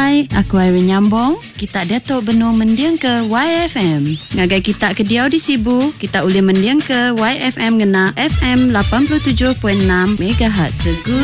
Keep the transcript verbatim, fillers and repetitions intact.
Hai, aku Irene Nyambong. Kita Datuk Benung mendiang ke Y F M. Ngagai kita ke Diau di Sibu, kita boleh mendiang ke Y F M ngena F M lapan puluh tujuh perpuluhan enam megahertz.